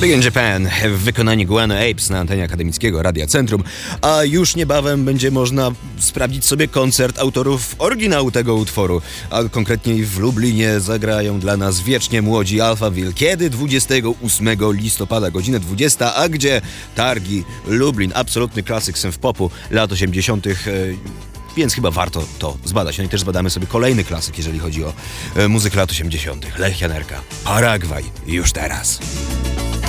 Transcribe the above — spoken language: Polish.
Big in Japan w wykonaniu Guano Apes na antenie akademickiego Radia Centrum, a już niebawem będzie można sprawdzić sobie koncert autorów oryginału tego utworu, a konkretniej w Lublinie zagrają dla nas wiecznie młodzi Alphaville. Kiedy? 28 listopada, godzina 20, a gdzie? Targi Lublin, absolutny klasyk synth-popu lat 80., więc chyba warto to zbadać. No i też zbadamy sobie kolejny klasyk, jeżeli chodzi o muzykę lat 80. Lech Janerka, Paragwaj, już teraz.